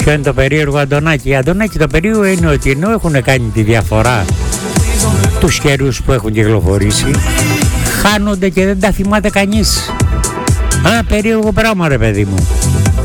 Ποιο είναι το περίεργο, Αντωνάκη? Αντωνάκη, το περίεργο είναι ότι ενώ έχουν κάνει τη διαφορά τους καιρούς που έχουν κυκλοφορήσει, χάνονται και δεν τα θυμάται κανείς. Ένα περίεργο πράγμα, ρε παιδί μου.